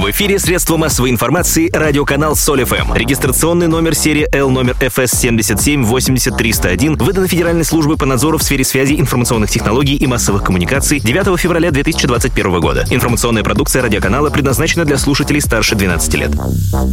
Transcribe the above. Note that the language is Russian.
В эфире средства массовой информации радиоканал Соль ФМ. Регистрационный номер серии L номер ФС 7780301 выдан Федеральной службой по надзору в сфере связи, информационных технологий и массовых коммуникаций 9 февраля 2021 года. Информационная продукция радиоканала предназначена для слушателей старше 12 лет.